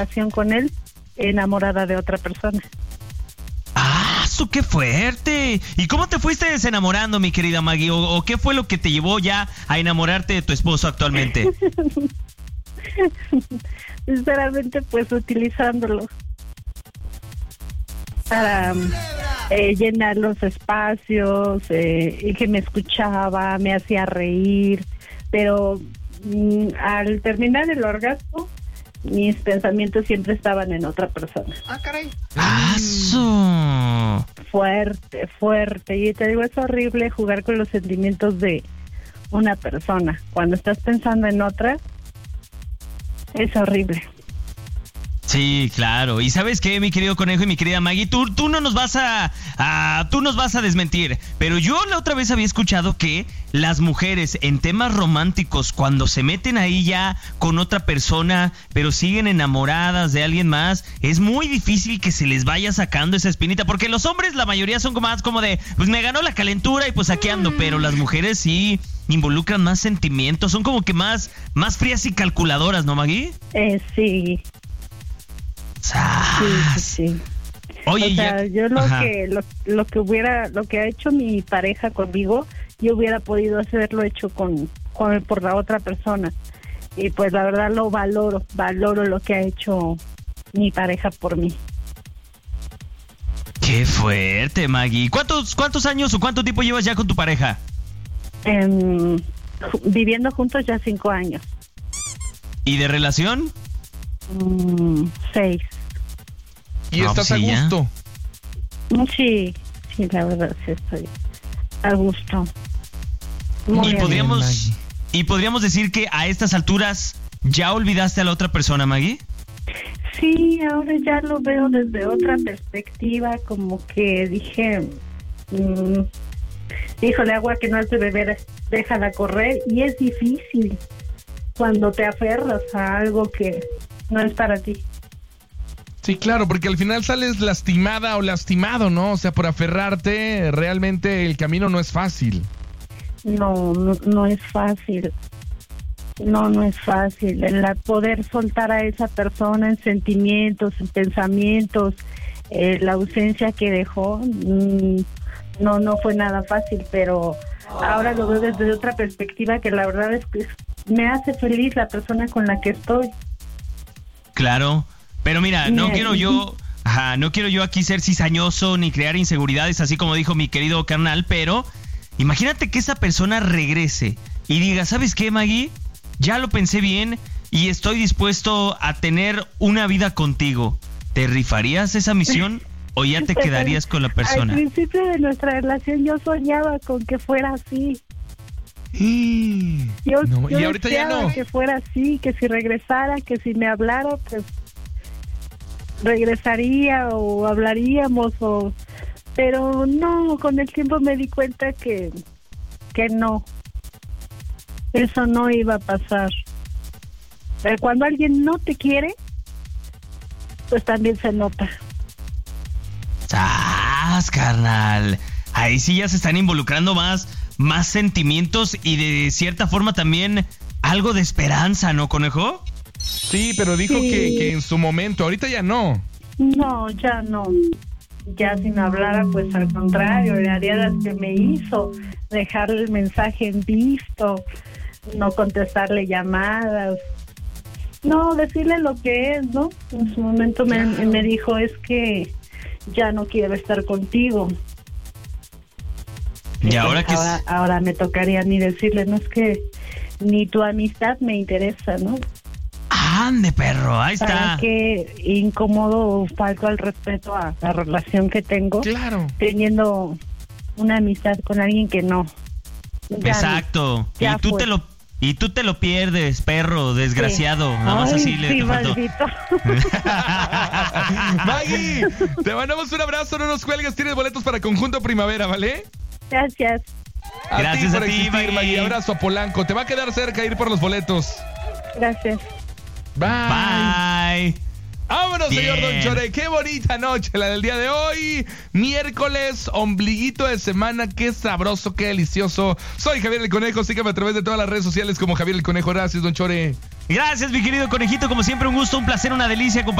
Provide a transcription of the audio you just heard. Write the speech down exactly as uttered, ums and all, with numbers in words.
relación con él enamorada de otra persona. ¡Ah, eso qué fuerte! ¿Y cómo te fuiste desenamorando, mi querida Maggie? ¿O, o qué fue lo que te llevó ya a enamorarte de tu esposo actualmente? Sinceramente, pues utilizándolo para eh, llenar los espacios, eh, y que me escuchaba, me hacía reír, pero mm, al terminar el orgasmo, mis pensamientos siempre estaban en otra persona. Ah, caray. ¡Ah, eso! Fuerte, fuerte. Y te digo, es horrible jugar con los sentimientos de una persona. Cuando estás pensando en otra, es horrible. Sí, claro. ¿Y sabes qué, mi querido Conejo y mi querida Maggie? Tú, tú no nos vas a, a... Tú nos vas a desmentir. Pero yo la otra vez había escuchado que las mujeres en temas románticos, cuando se meten ahí ya con otra persona, pero siguen enamoradas de alguien más, es muy difícil que se les vaya sacando esa espinita. Porque los hombres, la mayoría son como más como de, pues me ganó la calentura y pues aquí ando. Pero las mujeres sí involucran más sentimientos. Son como que más, más frías y calculadoras, ¿no, Maggie? Eh, sí. Sí, sí, sí. Oye, o sea, ya... yo lo Ajá. que lo, lo que hubiera, lo que ha hecho mi pareja conmigo, yo hubiera podido hacerlo hecho con, con por la otra persona. Y pues la verdad lo valoro, valoro lo que ha hecho mi pareja por mí. Qué fuerte, Maggie. ¿Cuántos cuántos años o cuánto tiempo llevas ya con tu pareja? Eh, viviendo juntos ya cinco años. ¿Y de relación? Mm, seis. ¿Y No, estás pues sí, a gusto? Sí, sí, la verdad sí estoy a gusto. Muy Y bien. podríamos y podríamos decir que a estas alturas ya olvidaste a la otra persona, Maggie. Sí, ahora ya lo veo desde otra perspectiva, como que dije, mmm, híjole, agua que no has de beber, déjala correr, y es difícil cuando te aferras a algo que no es para ti. Sí, claro, porque al final sales lastimada o lastimado, ¿no? O sea, por aferrarte, realmente el camino no es fácil. No, no, no es fácil. No, no es fácil. El poder soltar a esa persona en sentimientos, en pensamientos, eh, la ausencia que dejó, mmm, no, no fue nada fácil, pero ahora lo veo desde otra perspectiva, que la verdad es que me hace feliz la persona con la que estoy. Claro, pero mira, no Mira, quiero yo, ajá, no quiero yo aquí ser cizañoso ni crear inseguridades, así como dijo mi querido carnal, pero imagínate que esa persona regrese y diga, ¿sabes qué, Maggie? Ya lo pensé bien y estoy dispuesto a tener una vida contigo. ¿Te rifarías esa misión o ya te quedarías con la persona? Al principio de nuestra relación yo soñaba con que fuera así. Yo, No, yo y ahorita ya deseaba no. que fuera así, que si regresara, que si me hablara, pues regresaría o hablaríamos, o pero no, con el tiempo me di cuenta que que no, eso no iba a pasar. Pero cuando alguien no te quiere, pues también se nota. ¡Sas, carnal! Ahí sí ya se están involucrando más, más sentimientos y de cierta forma también algo de esperanza, ¿no, Conejo? Sí, pero dijo Sí. que, que en su momento, ahorita ya no. No, ya no. Ya si me hablara, pues al contrario, le haría las que me hizo, dejarle el mensaje en visto, no contestarle llamadas, no, decirle lo que es, ¿no? En su momento me, me dijo, es que ya no quiero estar contigo. Y ahora que... ahora, ahora me tocaría a mí decirle, no, es que ni tu amistad me interesa, ¿no? ¡Ande, perro! Ahí ¿Para está. qué incómodo o falto al respeto a la relación que tengo? Claro. Teniendo una amistad con alguien que no. Ya Exacto. ya y tú fue. te lo y tú te lo pierdes, perro desgraciado. Sí. Nada más Ay, así le sí, te faltó. maldito. Maggie, te mandamos un abrazo, no nos cuelgues, tienes boletos para Conjunto Primavera, ¿vale? Gracias. A Gracias ti a por ti, existir, Maggie. Maggie. Abrazo a Polanco. Te va a quedar cerca ir por los boletos. Gracias. Bye. Bye. Vámonos, Bien. señor Don Chore. Qué bonita noche la del día de hoy. Miércoles, ombliguito de semana. Qué sabroso, qué delicioso. Soy Javier el Conejo. Sígueme a través de todas las redes sociales como Javier el Conejo. Gracias, Don Chore. Gracias, mi querido conejito. Como siempre, un gusto, un placer, una delicia compartir